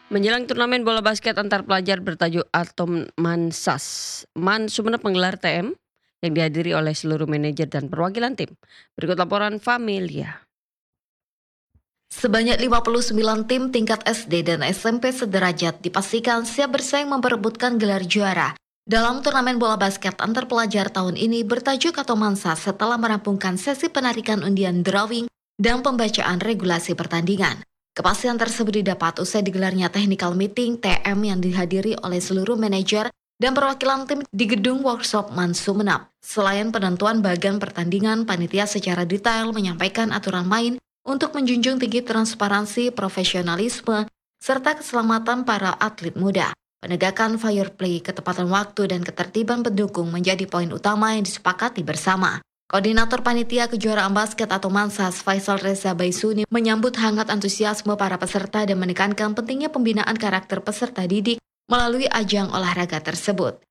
Menjelang turnamen bola basket antar pelajar bertajuk Atom Mansas, Man Sumeneb menggelar TM yang dihadiri oleh seluruh manajer dan perwakilan tim. Berikut laporan Familia. Sebanyak 59 tim tingkat SD dan SMP sederajat dipastikan siap bersaing memperebutkan gelar juara dalam turnamen bola basket antar pelajar tahun ini bertajuk Atomansa setelah merampungkan sesi penarikan undian drawing dan pembacaan regulasi pertandingan. Kepastian tersebut didapat usai digelarnya technical meeting TM yang dihadiri oleh seluruh manajer dan perwakilan tim di gedung workshop Mansumenap. Selain penentuan bagian pertandingan, panitia secara detail menyampaikan aturan main untuk menjunjung tinggi transparansi, profesionalisme, serta keselamatan para atlet muda. Penegakan fair play, ketepatan waktu, dan ketertiban pendukung menjadi poin utama yang disepakati bersama. Koordinator Panitia Kejuaraan Basket atau Mansas, Faisal Reza Baisuni, menyambut hangat antusiasme para peserta dan menekankan pentingnya pembinaan karakter peserta didik melalui ajang olahraga tersebut.